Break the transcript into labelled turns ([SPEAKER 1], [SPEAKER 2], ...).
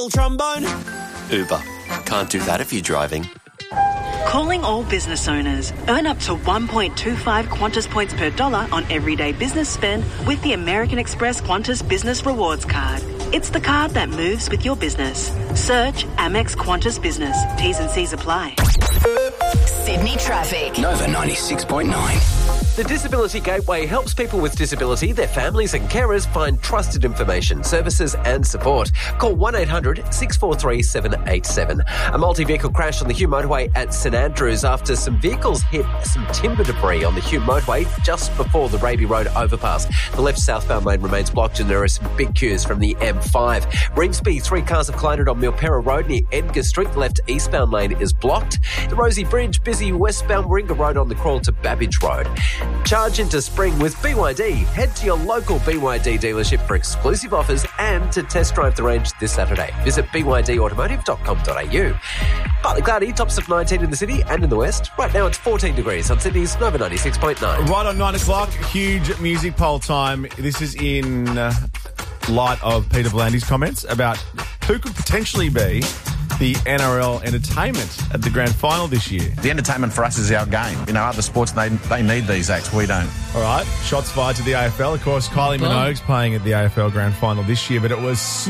[SPEAKER 1] trombone?
[SPEAKER 2] Uber. Can't do that if you're driving.
[SPEAKER 3] Calling all business owners. Earn up to 1.25 Qantas points per dollar on everyday business spend with the American Express Qantas Business Rewards Card. It's the card that moves with your business. Search Amex Qantas Business. T's and C's apply.
[SPEAKER 4] Sydney traffic.
[SPEAKER 5] Nova 96.9.
[SPEAKER 6] The Disability Gateway helps people with disability, their families and carers find trusted information, services and support. Call 1-800-643-787. A multi-vehicle crash on the Hume motorway at St Andrews after some vehicles hit some timber debris on the Hume motorway just before the Raby Road overpass. The left southbound lane remains blocked and there are some big queues from the M5. Grimsby, 3 cars have collided on Milpera Road near Edgar Street. The left eastbound lane is blocked. The Rosie Bridge, busy westbound Warringah Road on the crawl to Babbage Road. Charge into spring with BYD. Head to your local BYD dealership for exclusive offers and to test drive the range this Saturday. Visit bydautomotive.com.au. Partly cloudy, tops of 19 in the city and in the west. Right now it's 14 degrees on Sydney's Nova 96.9.
[SPEAKER 1] Right on 9 o'clock, huge music poll time. This is in light of Peter Blandy's comments about who could potentially be the NRL entertainment at the grand final this year.
[SPEAKER 7] The entertainment for us is our game. You know, other sports, they need these acts. We don't.
[SPEAKER 1] All right, shots fired to the AFL. Of course, Kylie Minogue's playing at the AFL grand final this year, but it was